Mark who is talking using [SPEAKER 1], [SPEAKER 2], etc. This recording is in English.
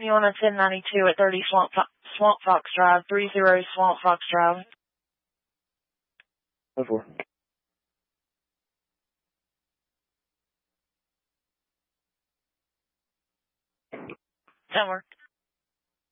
[SPEAKER 1] You on a 1092 at 30 Swamp Fox Drive, 30 Swamp Fox Drive.
[SPEAKER 2] 4.
[SPEAKER 1] That worked.